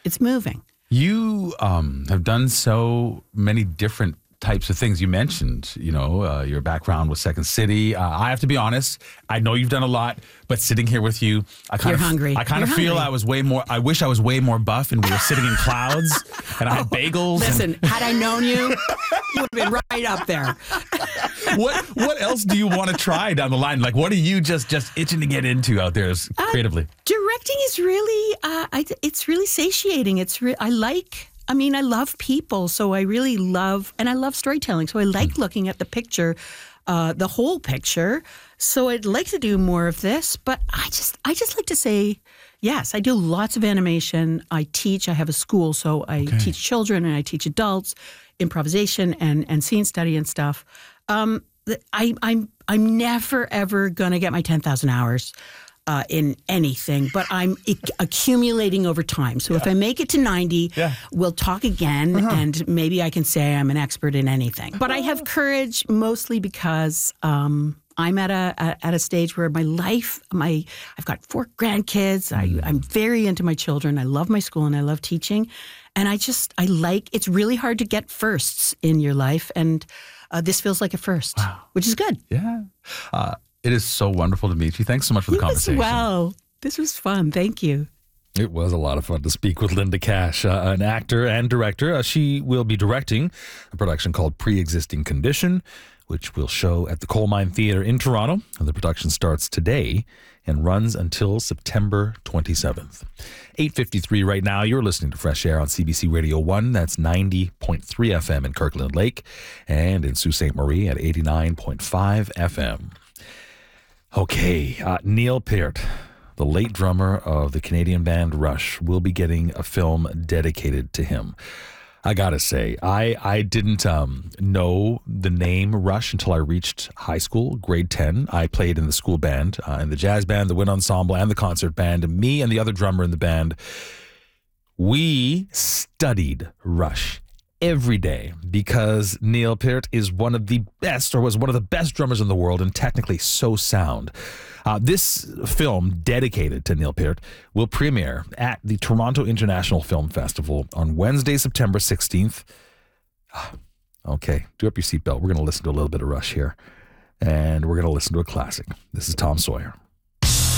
It's moving. You have done so many different types of things. You mentioned, your background with Second City. I have to be honest. I know you've done a lot, but sitting here with you, You're hungry. I kind of feel I wish I was way more buff and we were sitting in clouds and I had bagels. Listen, had I known you, you would have been right up there. What else do you want to try down the line? Like, what are you just itching to get into out there creatively? Directing is really, it's really satiating. I love people, so I really love, and I love storytelling. So I like looking at the picture, the whole picture. So I'd like to do more of this, but I just like to say, yes, I do lots of animation. I teach. I have a school, so I teach children and I teach adults improvisation and scene study and stuff. I'm never ever gonna get my 10,000 hours. In anything, but I'm accumulating over time. So if I make it to 90, we'll talk again, and maybe I can say I'm an expert in anything. But I have courage mostly because I'm at a stage where my life, I've got 4 grandkids. I'm very into my children. I love my school and I love teaching, and it's really hard to get firsts in your life, and this feels like a first, which is good. Yeah. It is so wonderful to meet you. Thanks so much for the conversation. Well, this was fun. Thank you. It was a lot of fun to speak with Linda Cash, an actor and director. She will be directing a production called Pre-Existing Condition, which will show at the Coal Mine Theatre in Toronto. The production starts today and runs until September 27th. 8:53 right now. You're listening to Fresh Air on CBC Radio 1. That's 90.3 FM in Kirkland Lake and in Sault Ste. Marie at 89.5 FM. Okay, Neil Peart, the late drummer of the Canadian band Rush, will be getting a film dedicated to him. I gotta say, I didn't know the name Rush until I reached high school, grade 10. I played in the school band, in the jazz band, the wind ensemble, and the concert band. And me and the other drummer in the band, we studied Rush every day because Neil Peart is one of the best, or was one of the best drummers in the world, and technically so sound. This film dedicated to Neil Peart will premiere at the Toronto International Film Festival on Wednesday, September 16th. Okay, do up your seatbelt. We're going to listen to a little bit of Rush here, and we're going to listen to a classic. This is Tom Sawyer.